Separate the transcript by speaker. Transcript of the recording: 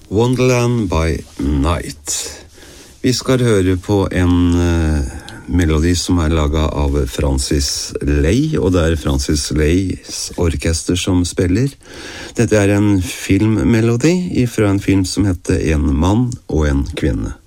Speaker 1: Wonderland by Night. Vi skal høre på en melodi som laget av Francis Lay, og det Francis Lays orkester som spiller. Dette en filmmelodi fra en film som heter En mann og en kvinne.